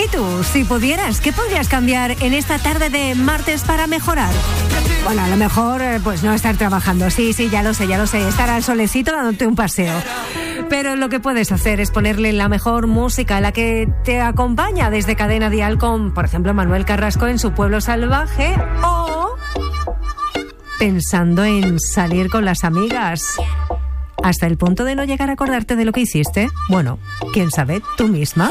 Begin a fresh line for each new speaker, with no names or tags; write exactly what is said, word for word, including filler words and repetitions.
¿Y tú, si pudieras, qué podrías cambiar en esta tarde de martes para mejorar? Bueno, a lo mejor, pues no estar trabajando. Sí, sí, ya lo sé, ya lo sé. Estar al solecito dándote un paseo. Pero lo que puedes hacer es ponerle la mejor música, la que te acompaña desde Cadena Dial con, por ejemplo, Manuel Carrasco en Su Pueblo Salvaje, o pensando en salir con las amigas hasta el punto de no llegar a acordarte de lo que hiciste. Bueno, quién sabe, tú misma.